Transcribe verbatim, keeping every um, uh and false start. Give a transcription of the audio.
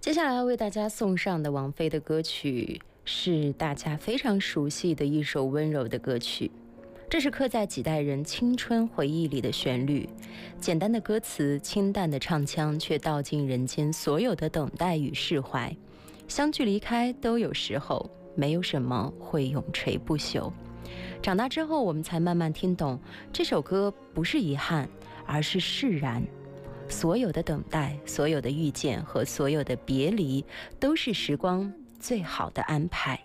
接下来要为大家送上的王菲的歌曲是大家非常熟悉的一首温柔的歌曲，这是刻在几代人青春回忆里的旋律，简单的歌词，清淡的唱腔，却道尽人间所有的等待与释怀。相聚离开都有时候，没有什么会永垂不朽。长大之后，我们才慢慢听懂，这首歌不是遗憾，而是释然。所有的等待，所有的遇见和所有的别离，都是时光最好的安排。